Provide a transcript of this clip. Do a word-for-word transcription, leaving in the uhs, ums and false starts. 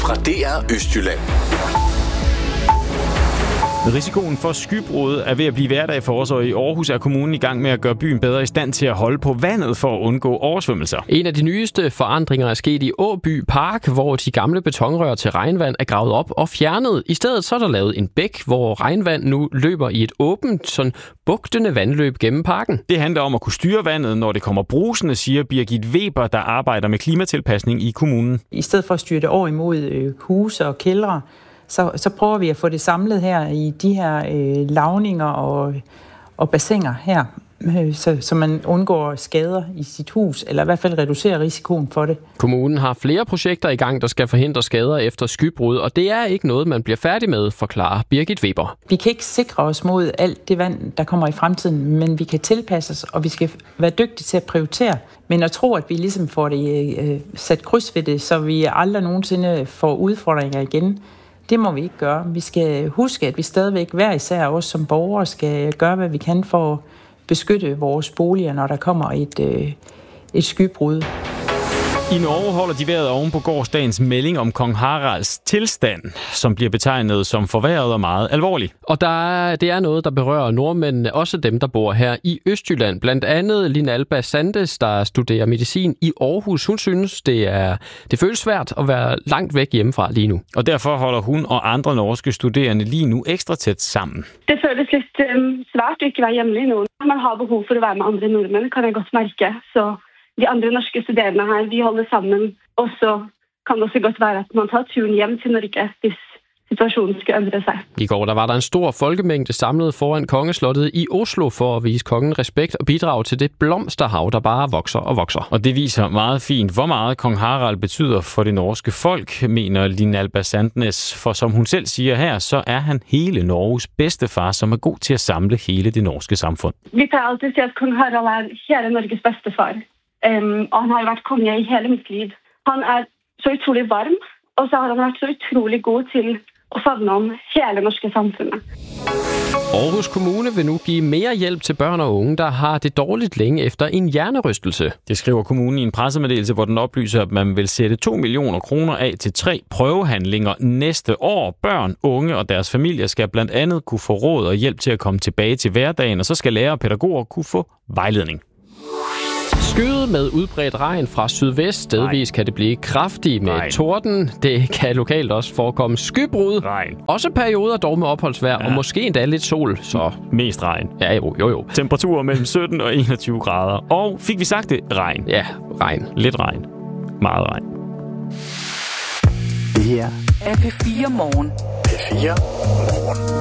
fra D R Østjylland. Risikoen for skybrud er ved at blive hverdag for os, og i Aarhus er kommunen i gang med at gøre byen bedre i stand til at holde på vandet for at undgå oversvømmelser. En af de nyeste forandringer er sket i Åby Park, hvor de gamle betonrør til regnvand er gravet op og fjernet. I stedet så er der lavet en bæk, hvor regnvand nu løber i et åbent, sådan bugtende vandløb gennem parken. Det handler om at kunne styre vandet, når det kommer brusende, siger Birgit Weber, der arbejder med klimatilpasning i kommunen. I stedet for at styre det over imod øh, huse og kældre, Så, så prøver vi at få det samlet her i de her øh, lavninger og, og bassiner her, øh, så, så man undgår skader i sit hus, eller i hvert fald reducerer risikoen for det. Kommunen har flere projekter i gang, der skal forhindre skader efter skybrud, og det er ikke noget, man bliver færdig med, forklarer Birgit Weber. Vi kan ikke sikre os mod alt det vand, der kommer i fremtiden, men vi kan tilpasse os, og vi skal være dygtige til at prioritere. Men at tro, at vi ligesom får det øh, sat kryds ved det, så vi aldrig nogensinde får udfordringer igen, det må vi ikke gøre. Vi skal huske, at vi stadigvæk hver især os som borgere skal gøre, hvad vi kan for at beskytte vores boliger, når der kommer et, øh, et skybrud. I Norge holder de vejret oven på gårsdagens melding om kong Haralds tilstand, som bliver betegnet som forværret og meget alvorlig. Og der er, det er noget, der berører nordmændene, også dem, der bor her i Østjylland. Blandt andet Lina Alba Sandes, der studerer medicin i Aarhus. Hun synes, det, er, det føles svært at være langt væk hjemmefra lige nu. Og derfor holder hun og andre norske studerende lige nu ekstra tæt sammen. Det føles lidt um, svært at ikke være hjemme lige nu. Man har behov for at være med andre nordmænd, kan jeg godt mærke, så de andre norske studerende her, vi holder sammen, og så kan det også godt være, at man tager turen hjem til Norge, hvis situationen skal ændre sig. I går der var der en stor folkemængde samlet foran Kongeslottet i Oslo for at vise kongen respekt og bidrage til det blomsterhav, der bare vokser og vokser. Og det viser meget fint, hvor meget kong Harald betyder for det norske folk, mener Lina Alba Sandnes. For som hun selv siger her, så er han hele Norges bedstefar, som er god til at samle hele det norske samfund. Vi kan altid sige, at kong Harald er hele Norges bedstefar. Um, og han har jo vært konge i hele mitt liv. Han er så utrolig varm, og så har han vært så utrolig god til at favne om hele norske samfundet. Aarhus Kommune vil nu give mere hjælp til børn og unge, der har det dårligt længe efter en hjernerystelse. Det skriver kommunen i en pressemeddelelse, hvor den oplyser, at man vil sætte to millioner kroner af til tre prøvehandlinger næste år. Børn, unge og deres familier skal blandt andet kunne få råd og hjælp til at komme tilbage til hverdagen, og så skal lærere og pædagoger kunne få vejledning. Skyet med udbredt regn fra sydvest. Stedvis kan det blive kraftig med regn. Torden. Det kan lokalt også forekomme skybrud. Regn. Også perioder dog med opholdsvejr, ja. Og måske endda lidt sol. Så mest regn. Ja, jo, jo, jo. Temperaturer mellem sytten og enogtyve grader. Og fik vi sagt det? Regn. Ja, regn. Lidt regn. Meget regn. Det her er P fire Morgen. P fire Morgen.